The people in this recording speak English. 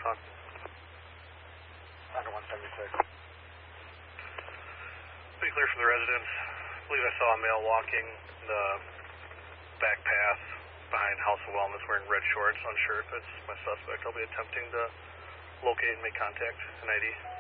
Tucson. Under 176. Pretty clear from the residence. I believe I saw a male walking the back path behind House of Wellness wearing red shorts. Unsure if it's my suspect. I'll be attempting to locate and make contact, an ID.